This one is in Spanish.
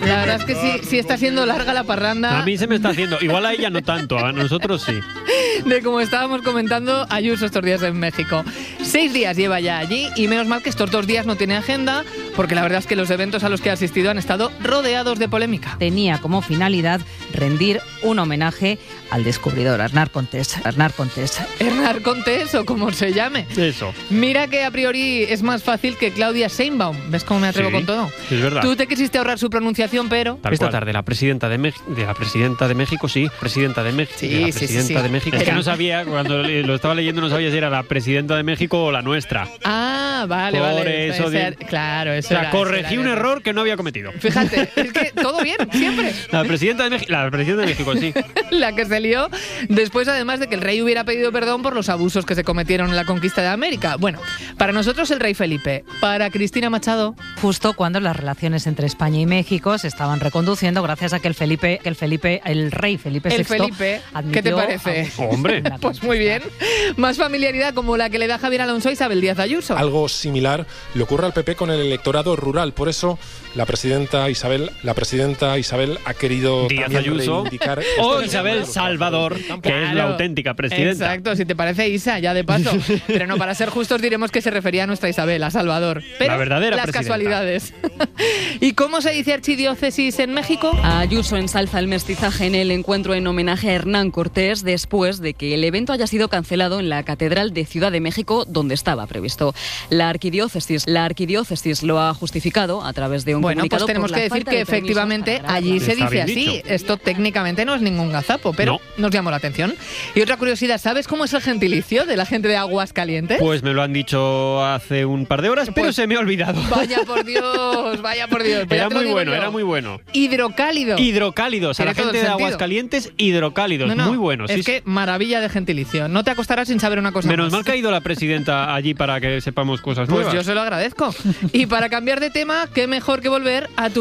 La verdad es que sí está siendo larga la parranda. A mí se me está haciendo. Igual a ella no tanto, a nosotros sí. De como estábamos comentando, Ayuso estos días en México. 6 días lleva ya allí y menos mal que estos 2 días no tiene agenda, porque la verdad es que los eventos a los que ha asistido han estado rodeados de polémica. Tenía como finalidad rendir un homenaje al descubridor Hernán Cortés. Hernán Cortés o como se llame. Eso. Mira que a priori es más fácil que Claudia Sheinbaum. ¿Ves cómo me atrevo con todo? Es verdad. Tú te quisiste ahorrar su pronunciación, pero... Esta tarde la presidenta de México, sí. Presidenta de México. De México. Es que no sabía, cuando lo estaba leyendo no sabía si era la presidenta de México o la nuestra. Ah, vale. Por eso claro, eso era. Corregí un error que no había cometido. Fíjate, es que todo bien, siempre. La presidenta de México, sí. La que se lió después, además de que el rey hubiera pedido perdón por los abusos que se cometieron en la conquista de América. Bueno, para nosotros el rey Felipe, para Cristina Machado... Justo cuando las relaciones entre España y México se estaban reconduciendo gracias a que el rey Felipe VI... ¿Qué te parece? Hombre. Pues muy bien. Más familiaridad como la que le da Javier Alonso a Isabel Díaz Ayuso. Algo similar le ocurre al PP con el electorado rural. Por eso la presidenta Isabel ha querido Díaz también Ayuso reivindicar... o Isabel Salvador, que es la auténtica presidenta. Exacto, si te parece Isa, ya de paso. Pero no, para ser justos diremos que se refería a nuestra Isabel, a Salvador. Pero la verdadera las presidenta. Casualidades. ¿Y cómo se dice archidiócesis en México? Ayuso ensalza el mestizaje en el encuentro en homenaje a Hernán Cortés después de que el evento haya sido cancelado en la Catedral de Ciudad de México, donde estaba previsto. La arquidiócesis lo ha justificado a través de un comunicado. Pues tenemos que decir que efectivamente allí se dice así. Dicho. Esto técnicamente no es ningún gazapo, pero nos llamó la atención. Y otra curiosidad, ¿sabes cómo es el gentilicio de la gente de Aguascalientes? Pues me lo han dicho hace un par de horas, pero se me ha olvidado. Vaya por Dios. Era muy bueno. Hidrocálidos. A la gente de Aguascalientes, hidrocálidos. Muy buenos. Es que maravilla de gentilicio. No te acostarás sin saber una cosa más. Menos mal que ha ido la presidenta allí para que sepamos cosas nuevas. Pues yo se lo agradezco. Y para cambiar de tema, qué mejor que volver a tu